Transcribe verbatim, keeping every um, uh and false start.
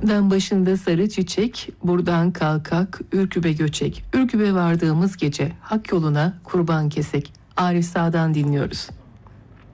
Dan başında sarı çiçek, buradan kalkak, Ürküp'e göçek. Ürküp'e vardığımız gece, hak yoluna kurban kesek. Arif Sağ'dan dinliyoruz.